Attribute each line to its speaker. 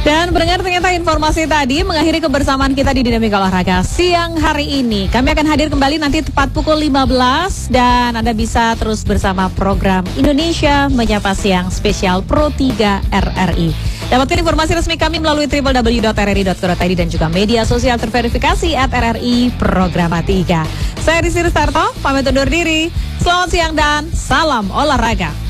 Speaker 1: Dan pendengar, ternyata informasi tadi mengakhiri kebersamaan kita di Dinamika Olahraga siang hari ini. Kami akan hadir kembali nanti tepat pukul 15 dan Anda bisa terus bersama program Indonesia Menyapa Siang spesial Pro 3 RRI. Dapatkan informasi resmi kami melalui www.rri.co.id dan juga media sosial terverifikasi @RRI Programa 3. Saya Rizky Ristarto, pamit undur diri. Selamat siang dan salam olahraga.